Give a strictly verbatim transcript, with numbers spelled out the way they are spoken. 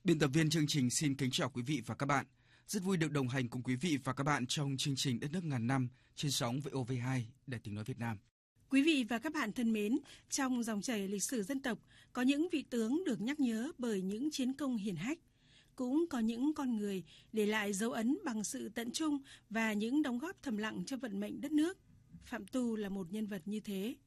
Biên tập viên chương trình xin kính chào quý vị và các bạn. Rất vui được đồng hành cùng quý vị và các bạn trong chương trình Đất nước ngàn năm trên sóng vê o vê hai Đài Tiếng nói Việt Nam. Quý vị và các bạn thân mến, trong dòng chảy lịch sử dân tộc có những vị tướng được nhắc nhớ bởi những chiến công hiển hách. Cũng có những con người để lại dấu ấn bằng sự tận trung và những đóng góp thầm lặng cho vận mệnh đất nước. Phạm Tu là một nhân vật như thế.